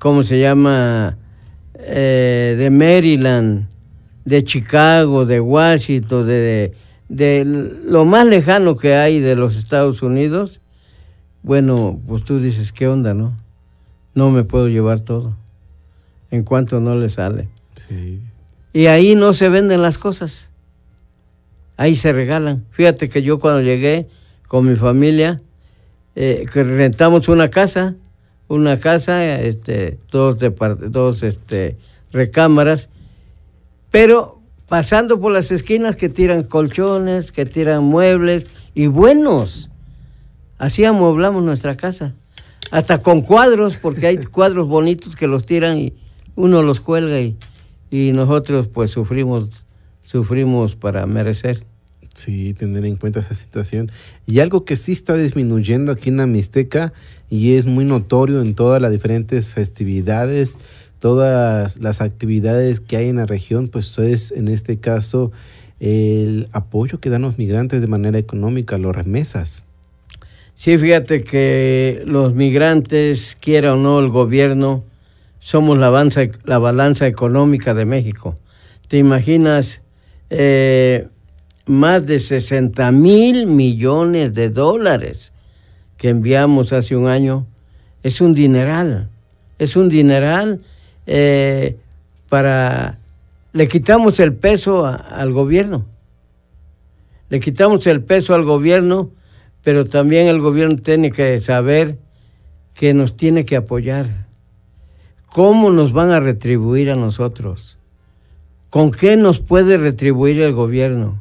¿cómo se llama? De Maryland, de Chicago, de Washington, de lo más lejano que hay de los Estados Unidos. Bueno, pues tú dices, ¿qué onda, no? No me puedo llevar todo, en cuanto no le sale. Sí. Y ahí no se venden las cosas, ahí se regalan. Fíjate que yo cuando llegué con mi familia, que rentamos una casa, dos recámaras, pero pasando por las esquinas que tiran colchones, que tiran muebles, y buenos. Así amueblamos nuestra casa, hasta con cuadros, porque hay cuadros bonitos que los tiran y uno los cuelga y nosotros pues sufrimos para merecer. Sí, tener en cuenta esa situación. Y algo que sí está disminuyendo aquí en la Mixteca y es muy notorio en todas las diferentes festividades, todas las actividades que hay en la región, pues es en este caso el apoyo que dan los migrantes de manera económica, las remesas. Sí, fíjate que los migrantes, quiera o no el gobierno, somos la balanza económica de México. ¿Te imaginas más de 60,000 millones de dólares que enviamos hace un año? Es un dineral. Le quitamos el peso al gobierno. Pero también el gobierno tiene que saber que nos tiene que apoyar. ¿Cómo nos van a retribuir a nosotros? ¿Con qué nos puede retribuir el gobierno?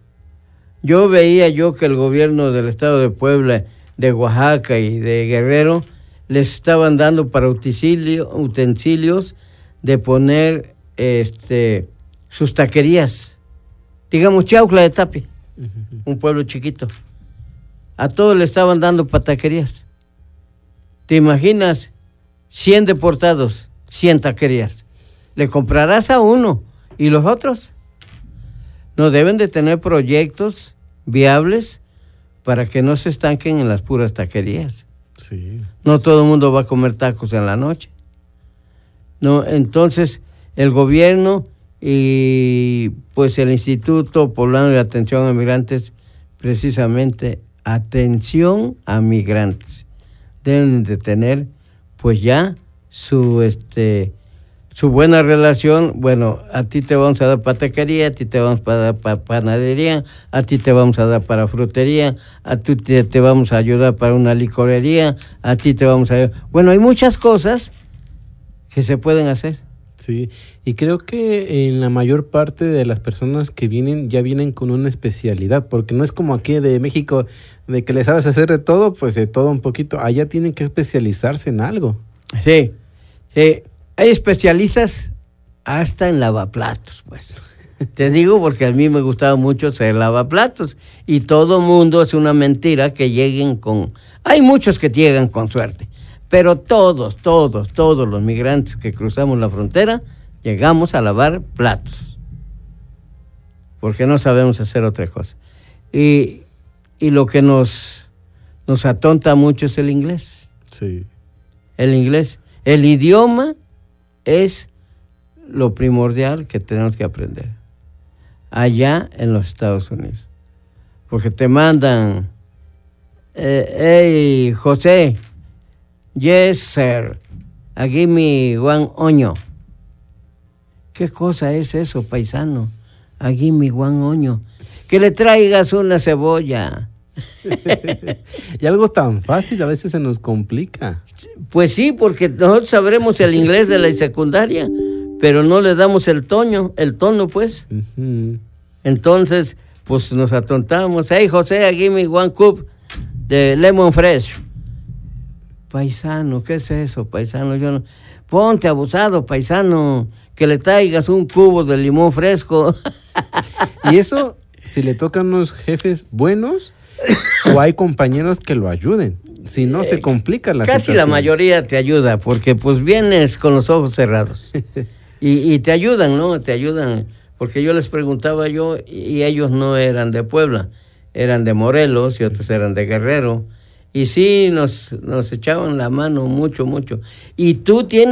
Yo veía que el gobierno del estado de Puebla, de Oaxaca y de Guerrero les estaban dando para utensilios de poner sus taquerías. Digamos, Chautla de Tapia, un pueblo chiquito. A todos le estaban dando para taquerías. ¿Te imaginas? 100 deportados, 100 taquerías. Le comprarás a uno y los otros no deben de tener proyectos viables para que no se estanquen en las puras taquerías. Sí. No todo el mundo va a comer tacos en la noche. No, entonces el gobierno y pues el Instituto Poblano de Atención a Migrantes, precisamente atención a migrantes, deben de tener pues ya su buena relación. Bueno, a ti te vamos a dar para taquería, a ti te vamos a dar para panadería, a ti te vamos a dar para frutería, a ti te vamos a ayudar para una licorería, a ti te vamos a ayudar. Bueno, hay muchas cosas que se pueden hacer. Sí, y creo que en la mayor parte de las personas que vienen, ya vienen con una especialidad, porque no es como aquí de México, de que le sabes hacer de todo, pues de todo un poquito. Allá tienen que especializarse en algo. Sí, sí. Hay especialistas hasta en lavaplatos, pues. Te digo porque a mí me gustaba mucho ser lavaplatos. Y todo mundo es una mentira que lleguen con... Hay muchos que llegan con suerte. Pero todos los migrantes que cruzamos la frontera, llegamos a lavar platos. Porque no sabemos hacer otra cosa. Y lo que nos atonta mucho es el inglés. Sí. El inglés. El idioma es lo primordial que tenemos que aprender allá en los Estados Unidos, porque te mandan hey José, yes sir, give me one onion. ¿Qué cosa es eso, paisano? Give me one onion. Que le traigas una cebolla. Y algo tan fácil a veces se nos complica. Pues sí, porque nosotros sabremos el inglés de la secundaria, pero no le damos el tono pues. Uh-huh. Entonces, pues nos atontamos. Hey, José, give me one cup de lemon fresh. Paisano, ¿qué es eso, paisano? Yo no... Ponte abusado, paisano, que le traigas un cubo de limón fresco. Y eso, si le tocan unos jefes buenos, o hay compañeros que lo ayuden. Si no, se complica la situación. Casi la mayoría te ayuda, porque pues vienes con los ojos cerrados. y te ayudan, ¿no? Te ayudan. Porque yo les preguntaba y ellos no eran de Puebla, eran de Morelos y otros eran de Guerrero. Y sí, nos echaban la mano mucho. Y tú tienes